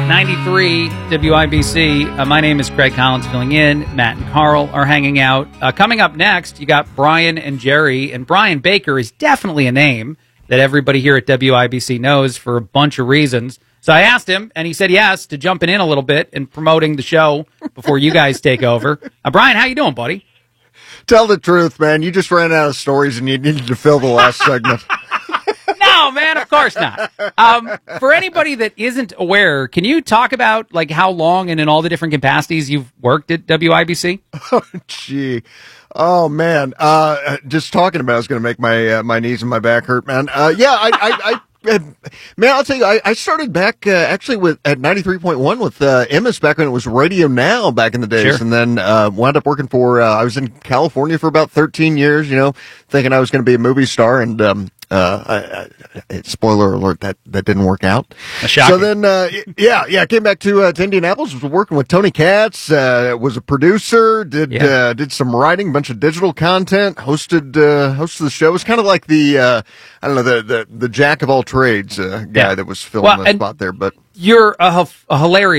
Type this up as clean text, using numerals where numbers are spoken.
93 WIBC. My name is Craig Collins filling in. Matt and Carl are hanging out. Coming up next, you got Brian and Jerry. And Brian Baker is definitely a name that everybody here at WIBC knows for a bunch of reasons. So I asked him, and he said yes to jumping in a little bit and promoting the show before you guys take over. Brian, how you doing, buddy? Tell the truth, man. You just ran out of stories, and you needed to fill the last segment. No, man, of course not. For anybody that isn't aware, can you talk about like how long and in all the different capacities you've worked at WIBC? Oh, gee. Oh, man. Just talking about it is going to make my knees and my back hurt, man. Man, I'll tell you, I started back actually at 93.1 with Emmis back when it was Radio Now back in the days, Sure. and then wound up working for. I was in California for about 13 years, thinking I was going to be a movie star, and spoiler alert, that didn't work out. So then, I came back to Indianapolis. Was working with Tony Katz. Was a producer. Did some writing, a bunch of digital content. Hosted the show. It was kind of like the the jack of all trades guy that was filling the spot there. But you're a hilarious